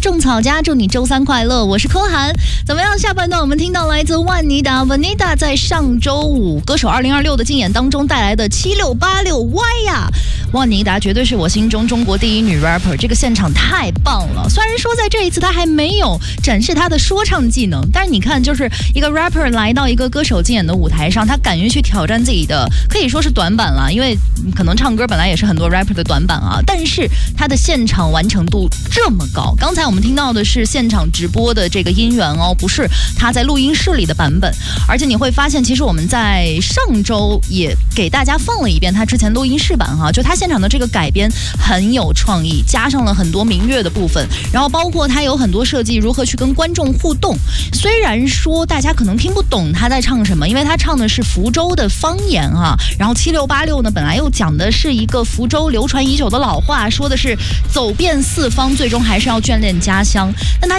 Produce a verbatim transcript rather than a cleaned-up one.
种草家，祝你周三快乐，我是柯涵。怎么样？下半段我们听到来自万妮达 Vanita 在上周五歌手二零二六的竞演当中带来的七六八六歪呀！万妮达绝对是我心中中国第一女 rapper， 这个现场太棒了。虽然说在这一次她还没有展示她的说唱技能，但是你看，就是一个 rapper 来到一个歌手竞演的舞台上，他敢于去挑战自己的，可以说是短板了，因为可能唱歌本来也是很多 rapper 的短板啊，但是他的现场完成度这么高。刚才我们听到的是现场直播的这个音源哦，不是他在录音室里的版本。而且你会发现，其实我们在上周也给大家放了一遍他之前录音室版哈，就他现场的这个改编很有创意，加上了很多民乐的部分，然后包括他有很多设计如何去跟观众互动。虽然说大家可能听不懂他在唱什么，因为他唱的是福州的方言啊，然后七六八六呢本来又讲的是一个福州流传已久的老话，说的是走遍四方最终还是要眷恋家乡，但他